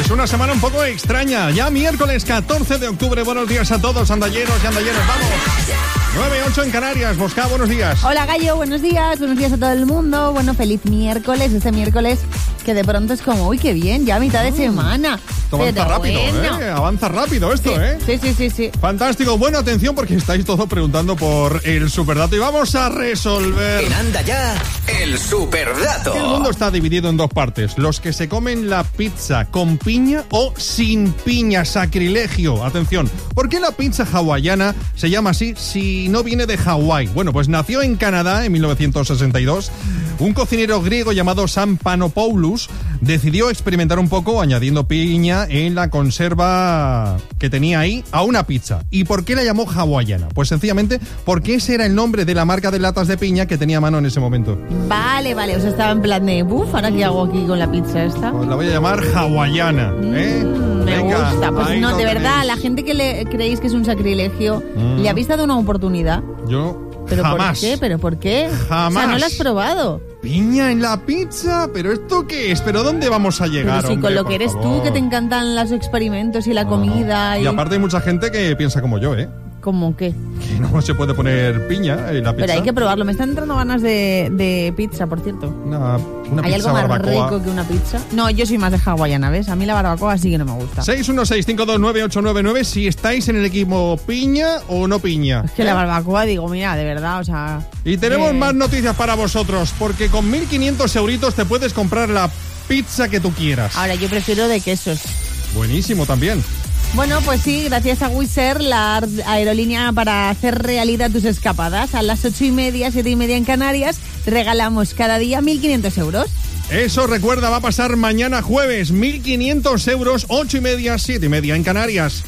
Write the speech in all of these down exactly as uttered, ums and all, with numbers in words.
miércoles, una semana un poco extraña. Ya miércoles catorce de octubre. Buenos días a todos, andalleros y andalleras. Vamos. nueve ocho en Canarias. Bosca, buenos días. Hola, Gallo, buenos días. Buenos días a todo el mundo. Bueno, feliz miércoles. Este miércoles que de pronto es como, uy, qué bien, ya a mitad de semana. Esto avanza Pero rápido, bueno. ¿eh? Avanza rápido esto, sí, ¿eh? Sí, sí, sí, sí. Fantástico. Bueno, atención porque estáis todos preguntando por el superdato y vamos a resolver. En Anda Ya, el superdato. El mundo está dividido en dos partes. Los que se comen la pizza con piña o sin piña, sacrilegio. Atención, ¿por qué la pizza hawaiana se llama así si no viene de Hawái? Bueno, pues nació en Canadá en mil novecientos sesenta y dos. Un cocinero griego llamado Sam Panopoulos decidió experimentar un poco añadiendo piña en la conserva que tenía ahí a una pizza. ¿Y por qué la llamó hawaiana? Pues sencillamente porque ese era el nombre de la marca de latas de piña que tenía a mano en ese momento. Vale, vale, o sea, estaba en plan de, buf, ¿ahora qué hago aquí con la pizza esta? Pues la voy a llamar hawaiana, ¿eh? Mm, me Venga, gusta. Pues ahí no, lo de verdad, tenéis. a la gente que le creéis que es un sacrilegio, Mm. ¿le habéis dado una oportunidad? Yo ¿Pero jamás. por qué? ¿Pero por qué? Jamás. O sea, ¿no lo has probado? Piña en la pizza, ¿pero esto qué es? ¿Pero dónde vamos a llegar, Pero si hombre, con lo por que eres favor? tú, que te encantan los experimentos y la No, comida no. y... Y aparte hay mucha gente que piensa como yo, ¿eh? ¿Cómo qué? Que no se puede poner piña en la pizza. Pero hay que probarlo. Me están entrando ganas de, de pizza, por cierto. Una, una ¿Hay pizza algo más barbacoa. rico que una pizza? No, yo soy más de hawaiana, ¿ves? A mí la barbacoa sí que no me gusta. seis uno seis cinco dos nueve ocho nueve nueve si estáis en el equipo piña o no piña. Es que la barbacoa, digo, mira, de verdad, o sea... Y tenemos eh, más noticias para vosotros, porque con mil quinientos euritos te puedes comprar la pizza que tú quieras. Ahora, yo prefiero de quesos. Buenísimo también. Bueno, pues sí, gracias a Wizz Air, la aerolínea para hacer realidad tus escapadas. A las ocho y media, siete y media en Canarias, regalamos cada día mil quinientos euros. Eso, recuerda, va a pasar mañana jueves. mil quinientos euros, ocho y media, siete y media en Canarias.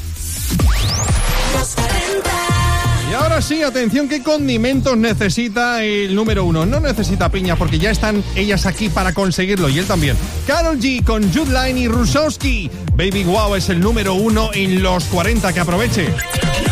Y ahora sí, atención, ¿qué condimentos necesita el número uno? No necesita piña porque ya están ellas aquí para conseguirlo y él también. Karol G con Jude Line y Rusowski. Baby Wow es el número uno en los cuarenta, que aproveche.